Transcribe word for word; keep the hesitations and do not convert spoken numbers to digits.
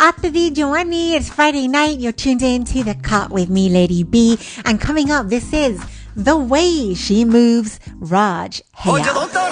Ate di Giovanni, it's Friday night. You're tuned in to The Cut with me, Lady B. And coming up, this is The Way She Moves, Raj Hayat.